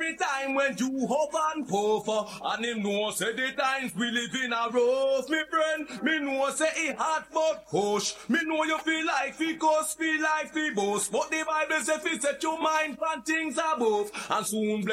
every time when you hop and puff, and him know say the times we live in a rough, me friend. Me know say it hard but push. Me know you feel like fi cuss, feel like fi boast, but the Bible say fi set your mind on things above, and soon